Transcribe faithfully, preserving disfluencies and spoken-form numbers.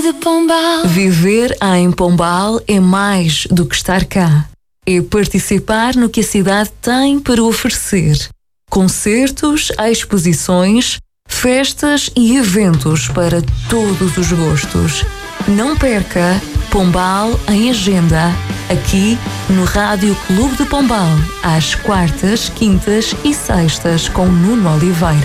de Pombal. Viver em Pombal é mais do que estar cá. É participar no que a cidade tem para oferecer. Concertos, exposições, festas e eventos para todos os gostos. Não perca Pombal em Agenda, aqui no Rádio Clube de Pombal, às quartas, quintas e sextas com Nuno Oliveira.